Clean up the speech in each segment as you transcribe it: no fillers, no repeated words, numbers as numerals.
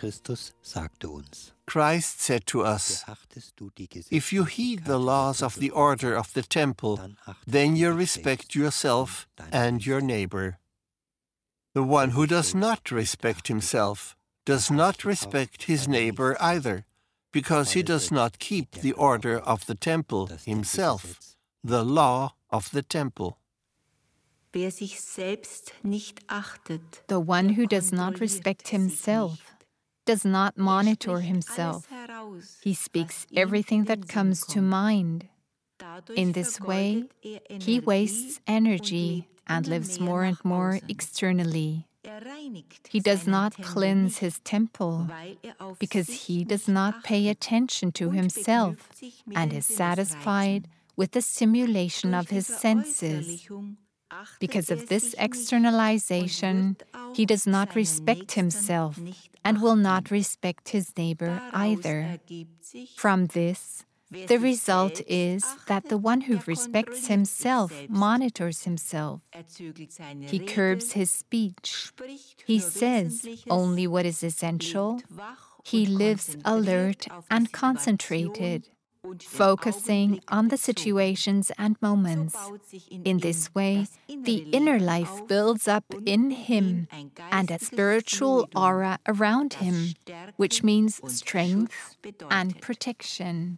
Christus sagte uns: Christ said to us, "If you heed the laws of the order of the temple, then you respect yourself and your neighbor. The one who does not respect himself does not respect his neighbor either, because he does not keep the order of the temple himself, the law of the temple." Wer sich selbst nicht achtet, The one who does not respect himself does not monitor himself. He speaks everything that comes to mind. In this way, he wastes energy and lives more and more externally. He does not cleanse his temple because he does not pay attention to himself and is satisfied with the stimulation of his senses. Because of this externalization, he does not respect himself and will not respect his neighbor either. From this, the result is that the one who respects himself monitors himself. He curbs his speech. He says only what is essential. He lives alert and concentrated, focusing on the situations and moments. In this way, the inner life builds up in him and a spiritual aura around him, which means strength and protection.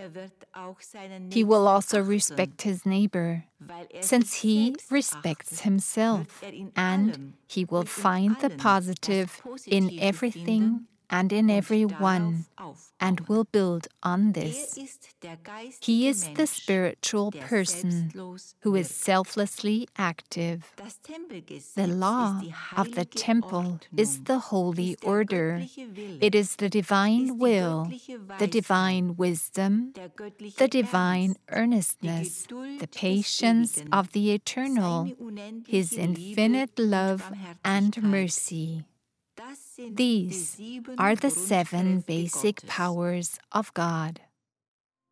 He will also respect his neighbor, since he respects himself, and he will find the positive in everything and in everyone, and will build on this. He is the spiritual person who is selflessly active. The law of the temple is the holy order. It is the divine will, the divine wisdom, the divine earnestness, the patience of the eternal, his infinite love and mercy. These are the 7 basic powers of God.